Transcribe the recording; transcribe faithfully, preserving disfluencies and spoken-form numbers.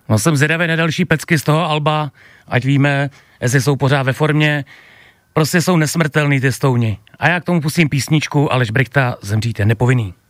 No jsem zvědavý na další pecky z toho alba, ať víme, jestli jsou pořád ve formě. Prostě jsou nesmrtelný ty Stouni. A já k tomu pustím písničku Aleš Brychta, Zemřít je nepovinný.